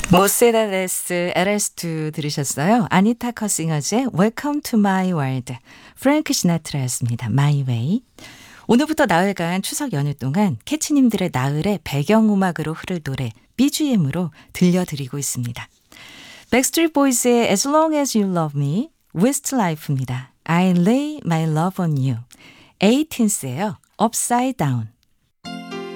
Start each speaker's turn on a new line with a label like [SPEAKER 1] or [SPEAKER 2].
[SPEAKER 1] 모세다데스 LS2 들으셨어요? 아니타 커싱어즈의 Welcome to my world. 프랭크 시나트라였습니다. My way. 오늘부터 나흘간 추석 연휴 동안 캐치님들의 나흘의 배경음악으로 흐를 노래 BGM으로 들려드리고 있습니다. 백스트리트 보이스의 As long as you love me, Westlife입니다. I lay my love on you. 에이틴스예요. Upside down.